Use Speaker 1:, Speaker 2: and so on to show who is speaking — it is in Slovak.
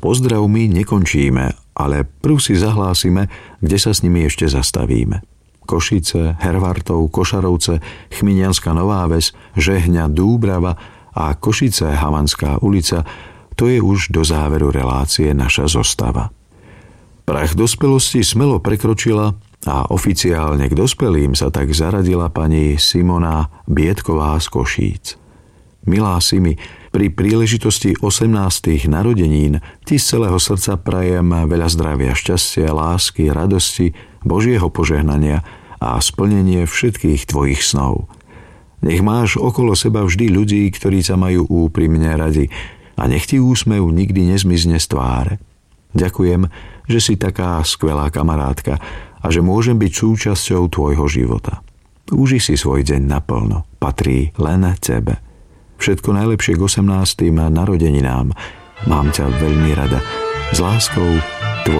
Speaker 1: pozdravmi nekončíme, ale prv si zahlásime, kde sa s nimi ešte zastavíme. Košice, Hervartov, Košarovce, Chminianska Nová Ves, Žehňa, Dúbrava a Košice, Havanská ulica, to je už do záveru relácie naša zostava. Prach dospelosti smelo prekročila a oficiálne k dospelým sa tak zaradila pani Simona Biedková z Košíc. Milá Simi, pri príležitosti 18. narodenín ti z celého srdca prajem veľa zdravia, šťastia, lásky, radosti, Božieho požehnania a splnenie všetkých tvojich snov. Nech máš okolo seba vždy ľudí, ktorí sa majú úprimne radi a nech ti úsmev nikdy nezmizne z tváre. Ďakujem, že si taká skvelá kamarátka a že môžem byť súčasťou tvojho života. Uži si svoj deň naplno, patrí len tebe. Všetko najlepšie k 18. narodeninám. Mám ťa veľmi rada. S láskou,